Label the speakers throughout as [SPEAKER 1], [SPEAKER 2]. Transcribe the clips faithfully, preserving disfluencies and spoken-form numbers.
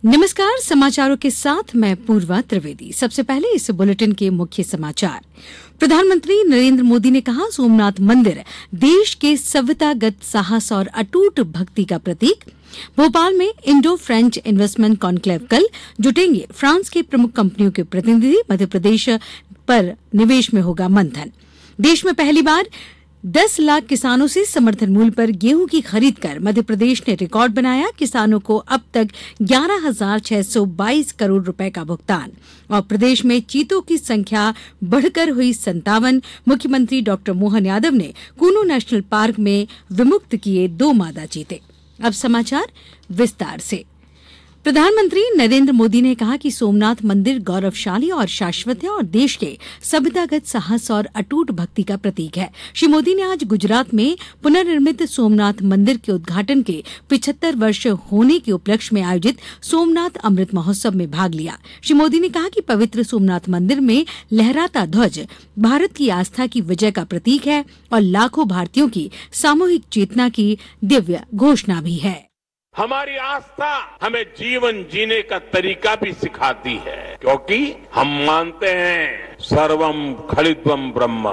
[SPEAKER 1] नमस्कार, समाचारों के साथ मैं पूर्वा त्रिवेदी। सबसे पहले इस बुलेटिन के मुख्य समाचार। प्रधानमंत्री नरेंद्र मोदी ने कहा, सोमनाथ मंदिर देश के सभ्यतागत साहस और अटूट भक्ति का प्रतीक। भोपाल में इंडो फ्रेंच इन्वेस्टमेंट कॉन्क्लेव कल जुटेंगे फ्रांस के प्रमुख कंपनियों के प्रतिनिधि। मध्यप्रदेश पर निवेश में होगा मंथन। देश में पहली बार दस लाख किसानों से समर्थन मूल्य पर गेहूं की खरीद कर मध्यप्रदेश ने रिकॉर्ड बनाया। किसानों को अब तक ग्यारह हजार छह सौ बाईस करोड़ रुपए का भुगतान। और प्रदेश में चीतों की संख्या बढ़कर हुई संतावन। मुख्यमंत्री डॉक्टर मोहन यादव ने कूनो नेशनल पार्क में विमुक्त किए दो मादा चीते। अब समाचार विस्तार से। प्रधानमंत्री नरेंद्र मोदी ने कहा कि सोमनाथ मंदिर गौरवशाली और शाश्वत है और देश के सभ्यतागत साहस और अटूट भक्ति का प्रतीक है। श्री मोदी ने आज गुजरात में पुनर्निर्मित सोमनाथ मंदिर के उद्घाटन के पचहत्तर वर्ष होने के उपलक्ष्य में आयोजित सोमनाथ अमृत महोत्सव में भाग लिया। श्री मोदी ने कहा कि पवित्र सोमनाथ मंदिर में लहराता ध्वज भारत की आस्था की विजय का प्रतीक है और लाखों भारतीयों की सामूहिक चेतना की दिव्य घोषणा भी है।
[SPEAKER 2] हमारी आस्था हमें जीवन जीने का तरीका भी सिखाती है, क्योंकि हम मानते हैं सर्वम खलित्वम ब्रह्म,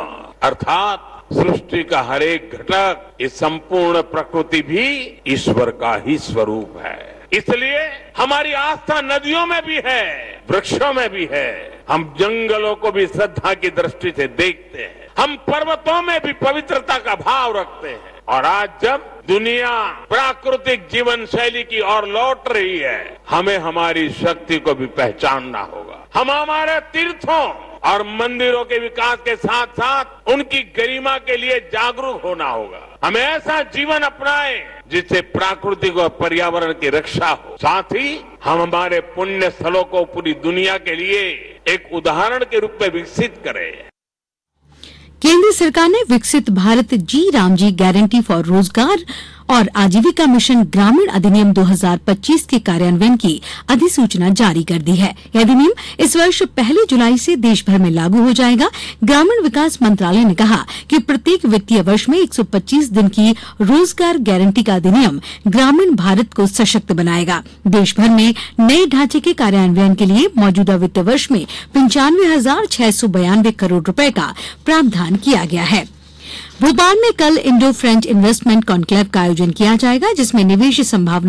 [SPEAKER 2] अर्थात सृष्टि का हर एक घटक, इस संपूर्ण प्रकृति भी ईश्वर का ही स्वरूप है। इसलिए हमारी आस्था नदियों में भी है, वृक्षों में भी है। हम जंगलों को भी श्रद्धा की दृष्टि से देखते हैं। हम पर्वतों में भी पवित्रता का भाव रखते हैं। और आज जब दुनिया प्राकृतिक जीवन शैली की ओर लौट रही है, हमें हमारी शक्ति को भी पहचानना होगा। हम हमारे तीर्थों और मंदिरों के विकास के साथ साथ उनकी गरिमा के लिए जागरूक होना होगा। हमें ऐसा जीवन अपनाएं जिससे प्राकृतिक और पर्यावरण की रक्षा हो। साथ ही हम हमारे पुण्य स्थलों को पूरी दुनिया के लिए एक उदाहरण के रूप में विकसित करें।
[SPEAKER 1] केंद्र सरकार ने विकसित भारत जी रामजी गारंटी फॉर रोजगार और आजीविका मिशन ग्रामीण अधिनियम दो हज़ार पच्चीस के कार्यान्वयन की अधिसूचना जारी कर दी है। यह अधिनियम इस वर्ष पहली जुलाई से देश भर में लागू हो जाएगा। ग्रामीण विकास मंत्रालय ने कहा कि प्रत्येक वित्तीय वर्ष में एक सौ पच्चीस दिन की रोजगार गारंटी का अधिनियम ग्रामीण भारत को सशक्त बनाएगा। देश भर में नए ढांचे के कार्यान्वयन के लिए मौजूदा वित्त वर्ष में पंचानवे हजार छह सौ बयानवे करोड़ रुपए का प्रावधान किया गया है। भोपाल में कल इंडो फ्रेंच इन्वेस्टमेंट कॉन्क्लेव का आयोजन किया जाएगा, जिसमें निवेश संभावना